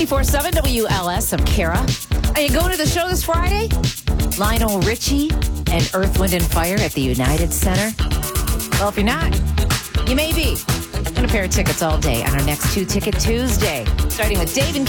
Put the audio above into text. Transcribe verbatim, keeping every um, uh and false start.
ninety-four seven W L S. I'm Kara. Are you going to the show this Friday? Lionel Richie and Earth, Wind and Fire at the United Center. Well, if you're not, you may be. And a pair of tickets all day on our next Two Ticket Tuesday. Starting with Dave and